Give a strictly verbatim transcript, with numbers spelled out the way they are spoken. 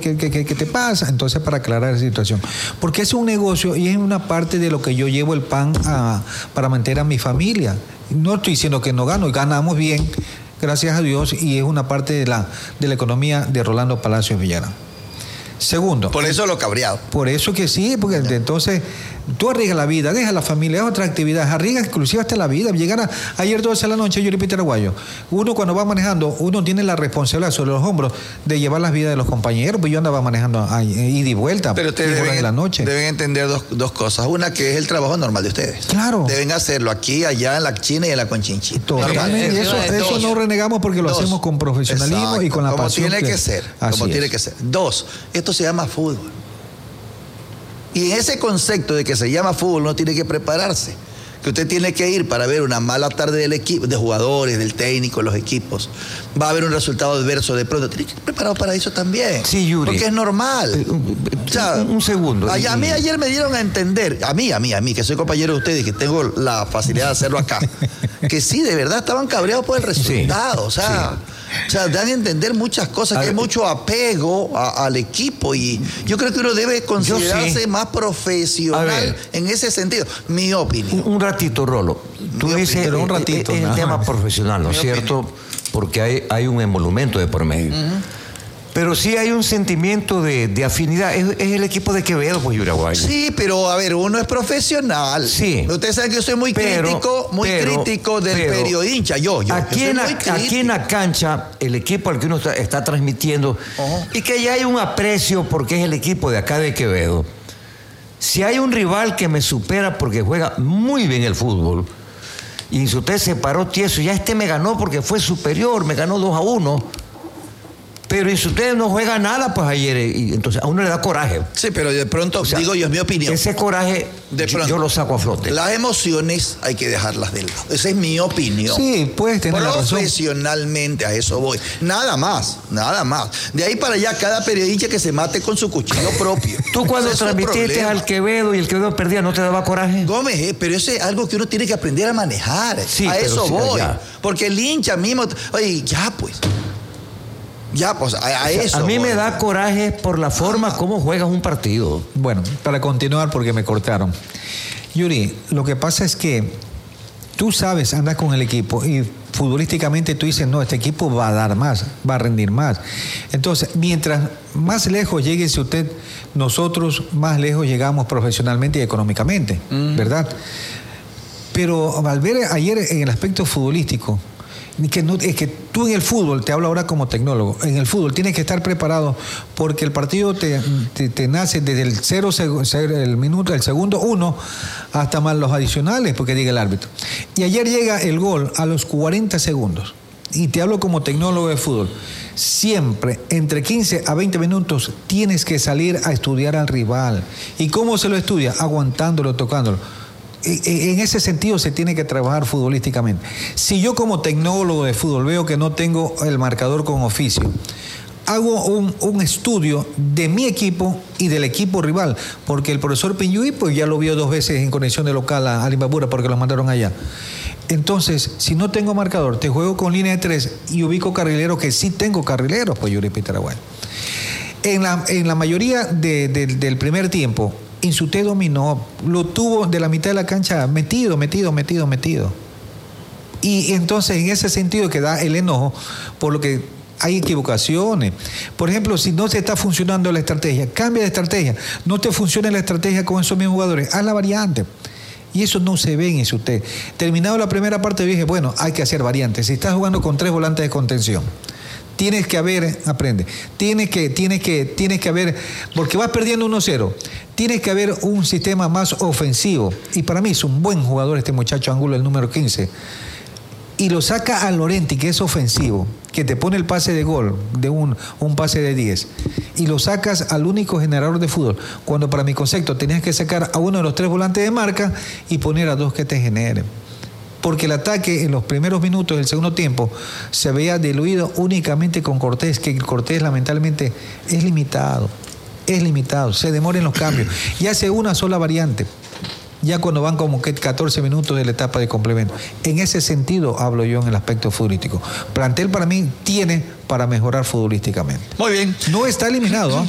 qué, qué, qué te pasa? Entonces, para aclarar la situación. Porque es un negocio y es una parte de lo que yo llevo el pan a, para mantener a mi familia. No estoy diciendo que no gano, ganamos bien, gracias a Dios, y es una parte de la, de la economía de Rolando Palacios Villarán. Segundo. Por eso lo cabreado. Por eso que sí, porque ya. Entonces tú arriesgas la vida, dejas la familia, es otra actividad, arriesgas inclusive hasta la vida. Llegar a, ayer doce de la noche, Yuri Pitaraguayo, uno cuando va manejando, uno tiene la responsabilidad sobre los hombros de llevar las vidas de los compañeros, pues yo andaba manejando ahí, ida y vuelta. Pero ustedes deben, de la noche. deben entender dos, dos cosas. Una, que es el trabajo normal de ustedes. Claro. Deben hacerlo aquí, allá, en la China y en la Conchinchina. Totalmente. Eso, eso no renegamos porque lo dos. hacemos con profesionalismo. Exacto. Y con la como pasión. Tiene que, que ser. Como es. tiene que ser. Dos, esto se llama fútbol. Y en ese concepto de que se llama fútbol, uno tiene que prepararse. Que usted tiene que ir para ver una mala tarde del equipo, de jugadores, del técnico, los equipos. Va a haber un resultado adverso de pronto. Tiene que ir preparado para eso también. Sí, Yuri. Porque es normal. O sea, un, un segundo. A, a mí ayer me dieron a entender, a mí, a mí, a mí, que soy compañero de ustedes y que tengo la facilidad de hacerlo acá, que sí, de verdad estaban cabreados por el resultado. Sí, o sea... Sí. O sea, dan a entender muchas cosas, que hay mucho apego a, al equipo y yo creo que uno debe considerarse sí. más profesional en ese sentido. Mi opinión. Un, un ratito, Rolo. Tú dices, opinión, un ratito, el, el tema profesional, ¿no es cierto? Opinión. Porque hay, hay un emolumento de por medio. Uh-huh. Pero sí hay un sentimiento de, de afinidad. Es, es el equipo de Quevedo, pues, Uruguay. Sí, pero a ver, uno es profesional. Sí. Ustedes saben que yo soy muy pero, crítico, muy pero, crítico del periodista. Yo, yo. Aquí, yo en la, aquí en la cancha, el equipo al que uno está, está transmitiendo, uh-huh. y que ya hay un aprecio porque es el equipo de acá de Quevedo. Si hay un rival que me supera porque juega muy bien el fútbol, y si usted se paró tieso, ya este me ganó porque fue superior, me ganó dos a uno. Pero y si usted no juega nada, pues ayer, y entonces a uno le da coraje. Sí, pero de pronto, o sea, digo yo, es mi opinión. Ese coraje, de pronto, yo, yo lo saco a flote. Las emociones hay que dejarlas de lado. Esa es mi opinión. Sí, puedes tener la razón. Profesionalmente, a eso voy. Nada más, nada más. De ahí para allá, cada periodista que se mate con su cuchillo propio. Tú cuando transmitiste al Quevedo y el Quevedo perdía, ¿no te daba coraje? Gómez, eh, pero eso es algo que uno tiene que aprender a manejar. Sí, a eso sí, voy. Ya. Porque el hincha mismo, oye, ya pues... Ya, pues a, a eso. A mí me da coraje por la forma como juegas un partido. Bueno, para continuar, porque me cortaron. Yuri, lo que pasa es que tú sabes, andas con el equipo y futbolísticamente tú dices, no, este equipo va a dar más, va a rendir más. Entonces, mientras más lejos llegue usted, nosotros más lejos llegamos profesionalmente y económicamente, mm. ¿verdad? Pero al ver ayer en el aspecto futbolístico, que no, es que tú en el fútbol, te hablo ahora como tecnólogo, en el fútbol tienes que estar preparado porque el partido te, te, te nace desde el cero, el minuto, el segundo uno, hasta más los adicionales, porque diga el árbitro. Y ayer llega el gol a los cuarenta segundos. Y te hablo como tecnólogo de fútbol. Siempre, entre quince a veinte minutos, tienes que salir a estudiar al rival. ¿Y cómo se lo estudia? Aguantándolo, tocándolo. En ese sentido se tiene que trabajar futbolísticamente. Si yo como tecnólogo de fútbol veo que no tengo el marcador con oficio, hago un, un estudio de mi equipo y del equipo rival, porque el profesor Piñuy pues ya lo vio dos veces en conexión de local a, a Limbabura porque lo mandaron allá. Entonces, si no tengo marcador, te juego con línea de tres y ubico carrileros, que sí tengo carrileros, pues Yuri Pitaraguay. En la, en la mayoría de, de, del primer tiempo, Insuté dominó, lo tuvo de la mitad de la cancha metido, metido, metido, metido. Y entonces en ese sentido que da el enojo, por lo que hay equivocaciones. Por ejemplo, si no te está funcionando la estrategia, cambia de estrategia. No te funciona la estrategia con esos mismos jugadores, haz la variante. Y eso no se ve en Insuté. Terminado la primera parte, dije, bueno, hay que hacer variantes. Si estás jugando con tres volantes de contención, tienes que haber, aprende, tienes que, tienes que, tienes que haber, porque vas perdiendo uno cero, tienes que haber un sistema más ofensivo. Y para mí es un buen jugador este muchacho Angulo, el número quince. Y lo saca a Lorenti, que es ofensivo, que te pone el pase de gol, de un, un pase de diez. Y lo sacas al único generador de fútbol. Cuando para mi concepto tenías que sacar a uno de los tres volantes de marca y poner a dos que te generen. Porque el ataque en los primeros minutos del segundo tiempo se veía diluido únicamente con Cortés, que Cortés lamentablemente es limitado, es limitado, se demora en los cambios y hace una sola variante, ya cuando van como que catorce minutos de la etapa de complemento. En ese sentido hablo yo en el aspecto futbolístico. Plantel para mí tiene para mejorar futbolísticamente. Muy bien. No está eliminado, ¿eh?